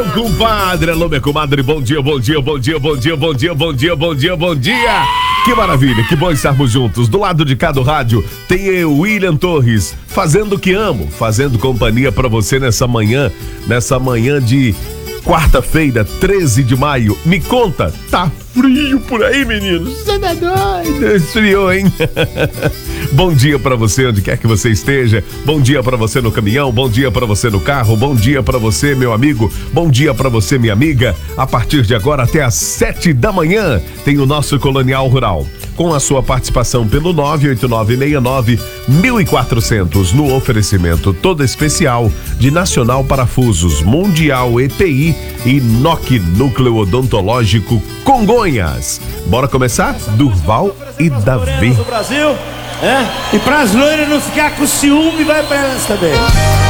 compadre, alô, minha comadre, bom dia, bom dia, bom dia, bom dia, bom dia, bom dia, bom dia, bom dia. Que maravilha, que bom estarmos juntos. Do lado de cá do rádio tem eu, William Torres, fazendo o que amo, fazendo companhia pra você nessa manhã de quarta-feira, 13 de maio. Me conta, tá frio por aí, meninos? Você tá doido? Esfriou, hein? Bom dia pra você, onde quer que você esteja. Bom dia pra você no caminhão, bom dia pra você no carro, bom dia pra você, meu amigo, bom dia pra você, minha amiga. A partir de agora até às 7 da manhã tem o nosso Colonial Rural, com a sua participação pelo 989-1400, no oferecimento todo especial de Nacional Parafusos, Mundial EPI e NOC Núcleo Odontológico Congonhas. Bora começar? Durval e Davi. Do Brasil, e pras loiras não ficar com ciúme, vai pra elas também.